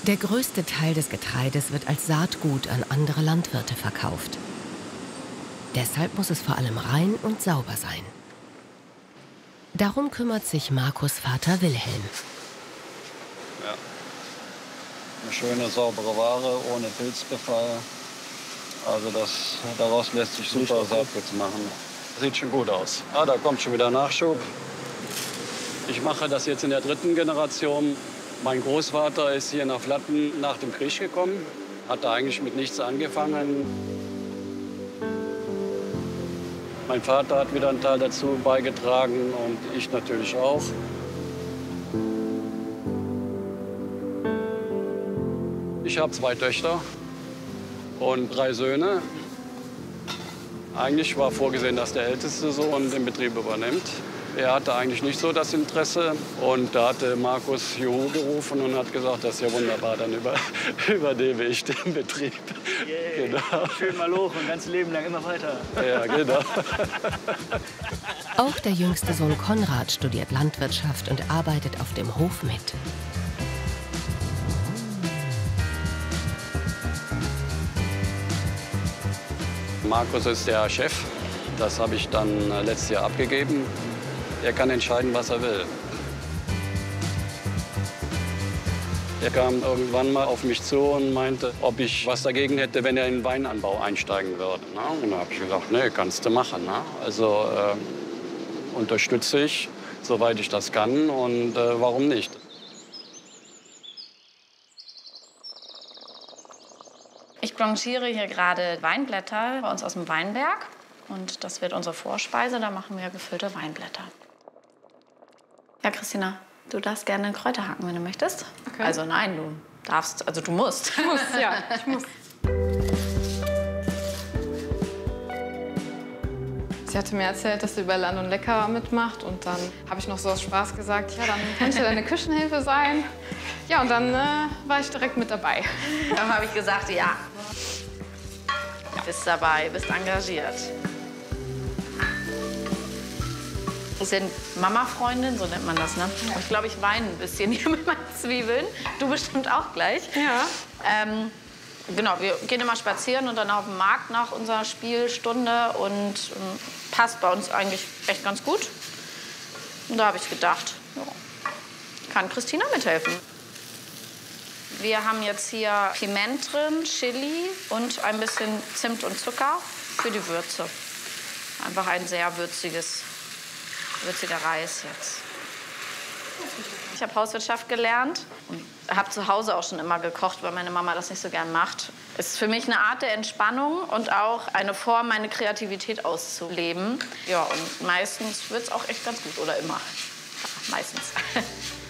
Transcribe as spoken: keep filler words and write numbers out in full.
Der größte Teil des Getreides wird als Saatgut an andere Landwirte verkauft. Deshalb muss es vor allem rein und sauber sein. Darum kümmert sich Markus Vater Wilhelm. Ja. Eine schöne, saubere Ware, ohne Pilzbefall. Also das, daraus lässt sich super Saatgut machen. Sieht schon gut aus. Ah, da kommt schon wieder Nachschub. Ich mache das jetzt in der dritten Generation. Mein Großvater ist hier nach Flatten nach dem Krieg gekommen. Hat da eigentlich mit nichts angefangen. Mein Vater hat wieder einen Teil dazu beigetragen und ich natürlich auch. Ich habe zwei Töchter und drei Söhne. Eigentlich war vorgesehen, dass der älteste Sohn den Betrieb übernimmt. Er hatte eigentlich nicht so das Interesse. Und da hatte Markus Juhu gerufen und hat gesagt, das ist ja wunderbar, dann über, übernehme ich den Betrieb. Yeah. Genau. Schön mal hoch und ganzes Leben lang immer weiter. Ja, genau. Auch der jüngste Sohn Konrad studiert Landwirtschaft und arbeitet auf dem Hof mit. Markus ist der Chef. Das habe ich dann letztes Jahr abgegeben. Er kann entscheiden, was er will. Er kam irgendwann mal auf mich zu und meinte, ob ich was dagegen hätte, wenn er in den Weinanbau einsteigen würde. Und da habe ich gesagt, nee, kannst du machen. Also äh, unterstütze ich, soweit ich das kann, und äh, warum nicht? Ich blanchiere hier gerade Weinblätter bei uns aus dem Weinberg. Und das wird unsere Vorspeise, da machen wir gefüllte Weinblätter. Ja, Christina, du darfst gerne Kräuter hacken, wenn du möchtest. Okay. Also nein, du darfst, also du musst. Ich muss, ja, ich muss. Sie hatte mir erzählt, dass sie bei Land und Lecker mitmacht. Und dann habe ich noch so aus Spaß gesagt, ja, dann kann ich ja deine Küchenhilfe sein. Ja, und dann äh, war ich direkt mit dabei. Dann habe ich gesagt, ja. Bist dabei, bist engagiert. Wir sind Mama-Freundin, so nennt man das, ne? Ich glaube, ich weine ein bisschen hier mit meinen Zwiebeln. Du bestimmt auch gleich. Ja. Ähm, genau, wir gehen immer spazieren und dann auf dem Markt nach unserer Spielstunde und ähm, passt bei uns eigentlich echt ganz gut. Und da habe ich gedacht, ja, kann Christina mithelfen. Wir haben jetzt hier Piment drin, Chili und ein bisschen Zimt und Zucker für die Würze. Einfach ein sehr würziges, würziger Reis jetzt. Ich habe Hauswirtschaft gelernt und habe zu Hause auch schon immer gekocht, weil meine Mama das nicht so gern macht. Es ist für mich eine Art der Entspannung und auch eine Form, meine Kreativität auszuleben. Ja, und meistens wird es auch echt ganz gut, oder immer. Ja, meistens.